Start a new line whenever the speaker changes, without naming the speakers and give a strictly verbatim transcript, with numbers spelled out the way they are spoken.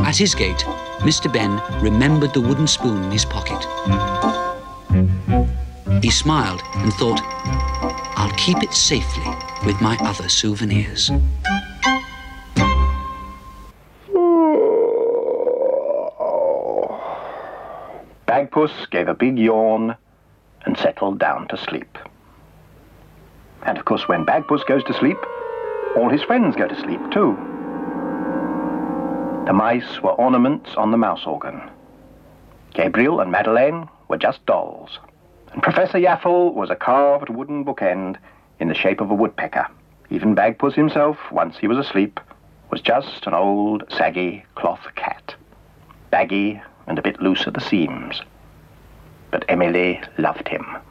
At his gate, Mister Ben remembered the wooden spoon in his pocket. He smiled and thought, I'll keep it safely with my other souvenirs.
Bagpuss gave a big yawn and settled down to sleep. And of course, when Bagpuss goes to sleep, all his friends go to sleep too. The mice were ornaments on the mouse organ. Gabriel and Madeleine were just dolls. And Professor Yaffle was a carved wooden bookend in the shape of a woodpecker. Even Bagpuss himself, once he was asleep, was just an old, saggy cloth cat. Baggy and a bit loose at the seams. But Emily loved him.